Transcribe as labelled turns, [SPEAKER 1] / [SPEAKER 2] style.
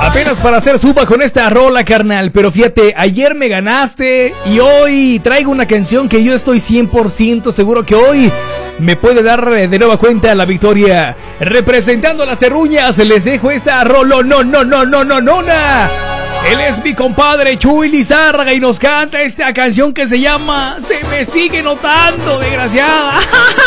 [SPEAKER 1] Apenas para hacer suba con esta rola, carnal. Pero fíjate, ayer me ganaste y hoy traigo una canción que yo estoy 100% seguro que hoy me puede dar de nueva cuenta la victoria. Representando a las terruñas, les dejo esta rola. No. Él es mi compadre Chuy Lizárraga y nos canta esta canción que se llama Se me sigue notando, desgraciada.